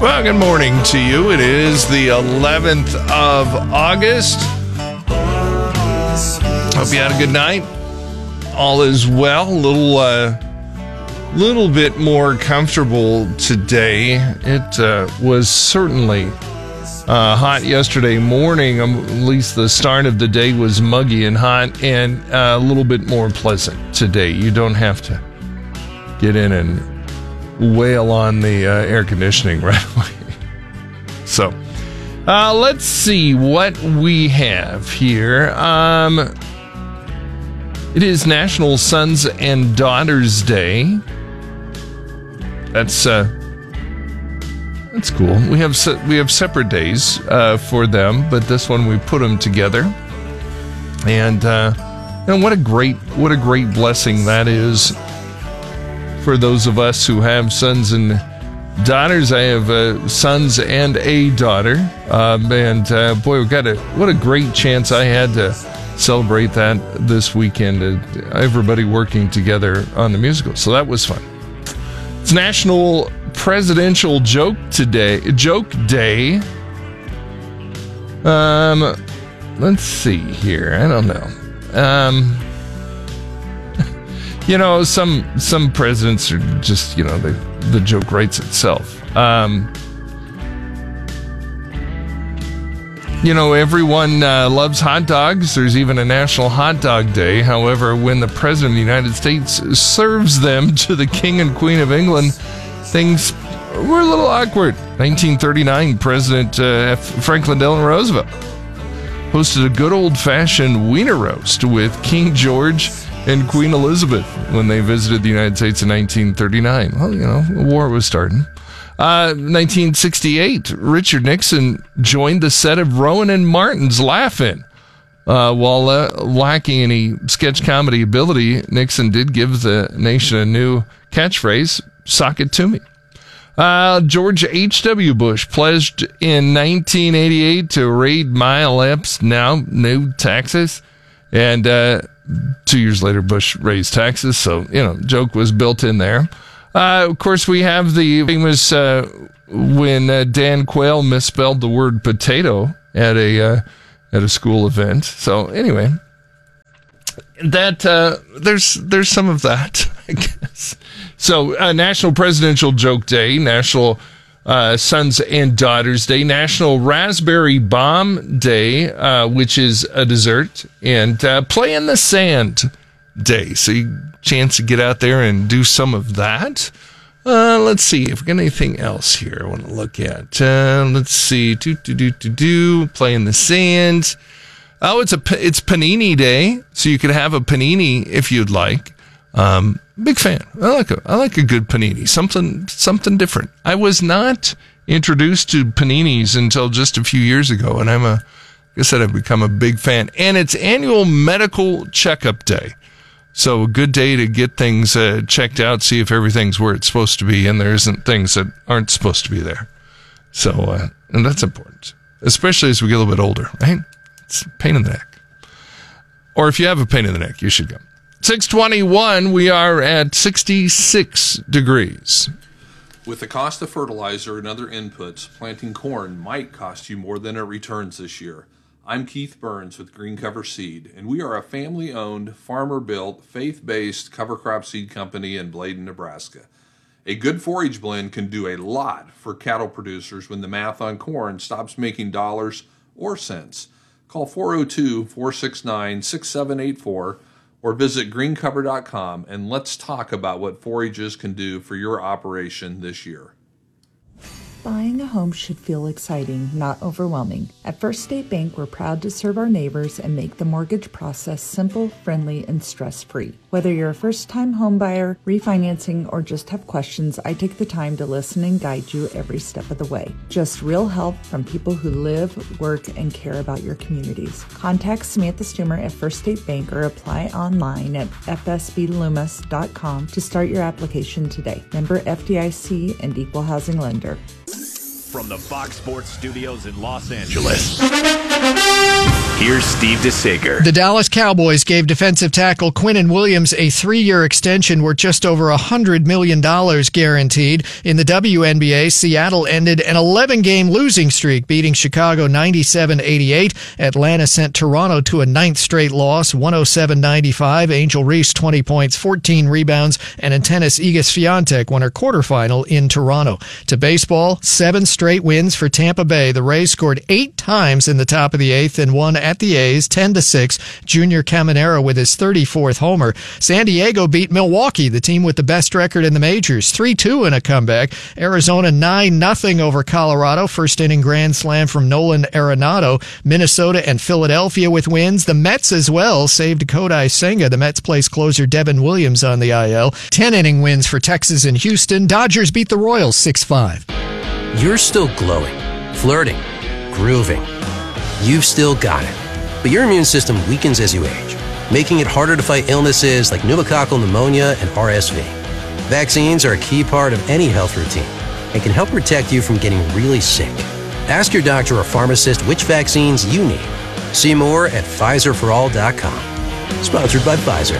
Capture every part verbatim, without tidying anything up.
Well, good morning to you. It is the eleventh of August. Hope you had a good night. All is well. A little, uh, little bit more comfortable today. It uh, was certainly uh, hot yesterday morning. Um, at least the start of the day was muggy and hot, and uh, a little bit more pleasant today. You don't have to get in and wail on the uh, air conditioning right away. So, uh, let's see what we have here. Um, it is National Sons and Daughters Day. That's uh, that's cool. We have se- we have separate days uh, for them, but this one we put them together. And uh, you know, what a great what a great blessing that is for those of us who have sons and daughters. I have uh, sons and a daughter, um, and uh, boy, we've got a what a great chance I had to celebrate that this weekend. Uh, everybody working together on the musical, so that was fun. It's National Presidential Joke Today, Joke Day. Um, let's see here. I don't know. Um. You know, some some presidents are just, you know, the the joke writes itself. Um, you know, everyone uh, loves hot dogs. There's even a National Hot Dog Day. However, when the President of the United States serves them to the King and Queen of England, things were a little awkward. nineteen thirty-nine, President uh, Franklin Delano Roosevelt hosted a good old-fashioned wiener roast with King George and Queen Elizabeth when they visited the United States in nineteen thirty-nine. Well, you know, a war was starting. Uh, nineteen sixty-eight, Richard Nixon joined the set of Rowan and Martin's Laugh-In. Uh, while uh, lacking any sketch comedy ability, Nixon did give the nation a new catchphrase, "Sock it to me." Uh, George H W. Bush pledged in nineteen eighty-eight to raid Mile Epps' now new taxes. And uh, two years later, Bush raised taxes, so, you know, joke was built in there. Uh, of course, we have the famous uh, when uh, Dan Quayle misspelled the word potato at a uh, at a school event. So anyway, that uh, there's there's some of that, I guess. So uh, National Presidential Joke Day, National Uh, Sons and Daughters Day, National Raspberry Bomb Day, uh, which is a dessert, and uh, Play in the Sand Day. So you chance to get out there and do some of that. Uh, let's see if we got anything else here I want to look at. Uh, let's see. Do, do, do, do, do. Play in the Sand. Oh, it's a it's Panini Day, so you could have a panini if you'd like. Um, big fan. I like a, I like a good panini. Something, something different. I was not introduced to paninis until just a few years ago, and I'm a, like I said, I've become a big fan. And it's annual medical checkup day. So a good day to get things uh, checked out, see if everything's where it's supposed to be, and there isn't things that aren't supposed to be there. So, uh, and that's important, especially as we get a little bit older, right? It's a pain in the neck. Or if you have a pain in the neck, you should go. six twenty-one, we are at sixty-six degrees. With the cost of fertilizer and other inputs, planting corn might cost you more than it returns this year. I'm Keith Burns with Green Cover Seed, and we are a family-owned, farmer-built, faith-based cover crop seed company in Bladen, Nebraska. A good forage blend can do a lot for cattle producers when the math on corn stops making dollars or cents. Call four oh two, four six nine, six seven eight four or visit green cover dot com and let's talk about what forages can do for your operation this year. Buying a home should feel exciting, not overwhelming. At First State Bank, we're proud to serve our neighbors and make the mortgage process simple, friendly, and stress-free. Whether you're a first-time home buyer, refinancing, or just have questions, I take the time to listen and guide you every step of the way. Just real help from people who live, work, and care about your communities. Contact Samantha Stumer at First State Bank or apply online at f s b loomis dot com to start your application today. Member F D I C and Equal Housing Lender. From the Fox Sports Studios in Los Angeles, Here's Steve DeSager. The Dallas Cowboys gave defensive tackle Quinnen Williams a three-year extension worth just over one hundred million dollars guaranteed. In the W N B A, Seattle ended an eleven-game losing streak, beating Chicago ninety-seven eighty-eight. Atlanta sent Toronto to a ninth straight loss, one oh seven ninety-five. Angel Reese, twenty points, fourteen rebounds, and in tennis, Iga Swiatek won her quarterfinal in Toronto. To baseball, seven straight wins for Tampa Bay. The Rays scored eight times in the top of the eighth and won at the A's ten to six. Junior Caminero with his thirty-fourth homer. San Diego beat Milwaukee, the team with the best record in the majors, three two in a comeback. Arizona nine nothing over Colorado. First inning grand slam from Nolan Arenado. Minnesota and Philadelphia with wins. The Mets as well saved Kodai Senga. The Mets place closer Devin Williams on the I L. ten inning wins for Texas and Houston. Dodgers beat the Royals six five. You're still glowing, flirting, grooving. You've still got it. But your immune system weakens as you age, making it harder to fight illnesses like pneumococcal pneumonia and R S V. Vaccines are a key part of any health routine and can help protect you from getting really sick. Ask your doctor or pharmacist which vaccines you need. See more at Pfizer for all dot com. Sponsored by Pfizer.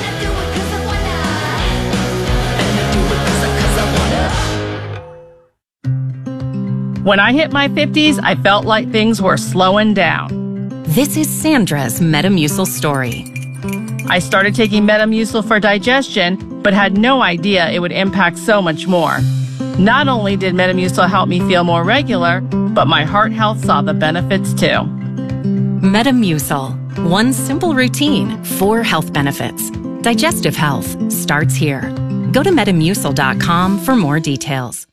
When I hit my fifties, I felt like things were slowing down. This is Sandra's Metamucil story. I started taking Metamucil for digestion, but had no idea it would impact so much more. Not only did Metamucil help me feel more regular, but my heart health saw the benefits too. Metamucil. One simple routine, four health benefits. Digestive health starts here. Go to metamucil dot com for more details.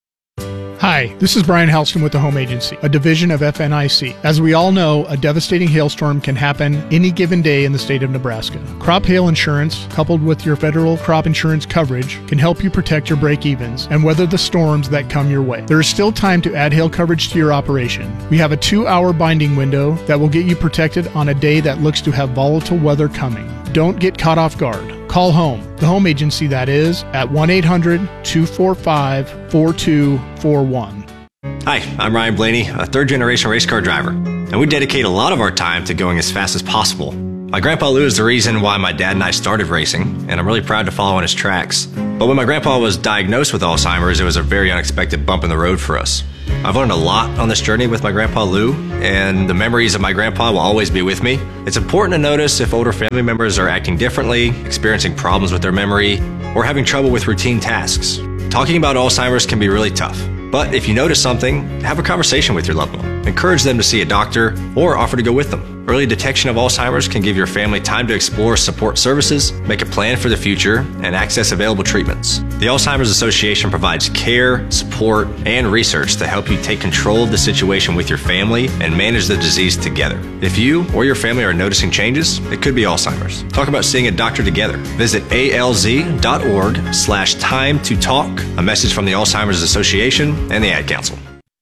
Hi, this is Brian Halston with the Home Agency, a division of F N I C. As we all know, a devastating hailstorm can happen any given day in the state of Nebraska. Crop hail insurance, coupled with your federal crop insurance coverage, can help you protect your break-evens and weather the storms that come your way. There is still time to add hail coverage to your operation. We have a two-hour binding window that will get you protected on a day that looks to have volatile weather coming. Don't get caught off guard. Call home, the home agency that is, at one eight hundred two four five four two four one. Hi, I'm Ryan Blaney, a third-generation race car driver, and we dedicate a lot of our time to going as fast as possible. My grandpa Lou is the reason why my dad and I started racing, and I'm really proud to follow in his tracks. But when my grandpa was diagnosed with Alzheimer's, it was a very unexpected bump in the road for us. I've learned a lot on this journey with my grandpa Lou, and the memories of my grandpa will always be with me. It's important to notice if older family members are acting differently, experiencing problems with their memory, or having trouble with routine tasks. Talking about Alzheimer's can be really tough, but if you notice something, have a conversation with your loved one. Encourage them to see a doctor or offer to go with them. Early detection of Alzheimer's can give your family time to explore support services, make a plan for the future, and access available treatments. The Alzheimer's Association provides care, support, and research to help you take control of the situation with your family and manage the disease together. If you or your family are noticing changes, it could be Alzheimer's. Talk about seeing a doctor together. Visit alz.org slash time to talk. A message from the Alzheimer's Association and the Ad Council.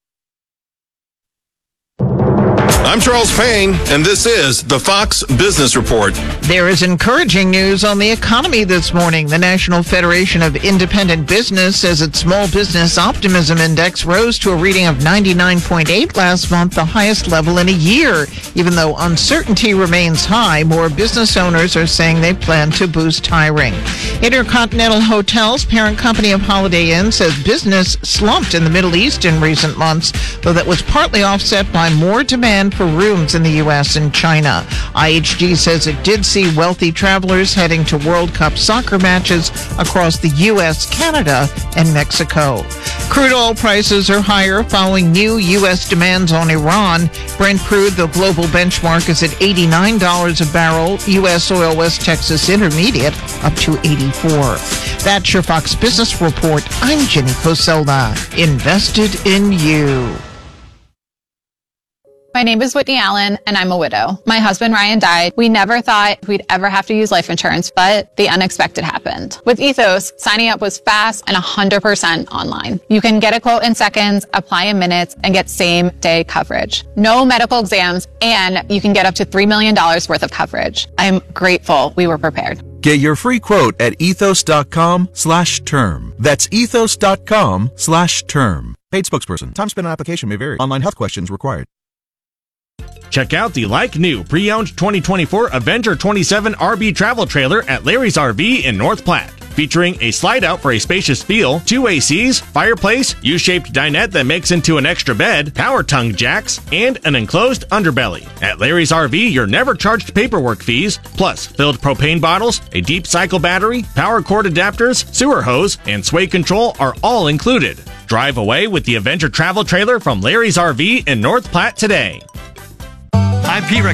I'm Charles Payne, and this is the Fox Business Report. There is encouraging news on the economy this morning. The National Federation of Independent Business says its Small Business Optimism Index rose to a reading of ninety-nine point eight last month, the highest level in a year. Even though uncertainty remains high, more business owners are saying they plan to boost hiring. Intercontinental Hotels, parent company of Holiday Inn, says business slumped in the Middle East in recent months, though that was partly offset by more demand for rooms in the U S and China. I H G says it did see wealthy travelers heading to World Cup soccer matches across the U S, Canada, and Mexico. Crude oil prices are higher following new U S demands on Iran. Brent crude, the global benchmark, is at eighty-nine dollars a barrel. U S oil West Texas Intermediate up to eighty-four. That's your Fox Business Report. I'm Jenny Coselda. Invested in you. My name is Whitney Allen, and I'm a widow. My husband, Ryan, died. We never thought we'd ever have to use life insurance, but the unexpected happened. With Ethos, signing up was fast and one hundred percent online. You can get a quote in seconds, apply in minutes, and get same-day coverage. No medical exams, and you can get up to three million dollars worth of coverage. I'm grateful we were prepared. Get your free quote at ethos.com slash term. That's ethos.com slash term. Paid spokesperson. Time spent on application may vary. Online health questions required. Check out the like-new pre-owned twenty twenty-four Avenger twenty-seven R V travel trailer at Larry's R V in North Platte. Featuring a slide-out for a spacious feel, two A Cs, fireplace, U-shaped dinette that makes into an extra bed, power tongue jacks, and an enclosed underbelly. At Larry's R V, you're never charged paperwork fees, plus filled propane bottles, a deep cycle battery, power cord adapters, sewer hose, and sway control are all included. Drive away with the Avenger travel trailer from Larry's R V in North Platte today. I'm Pete Rick.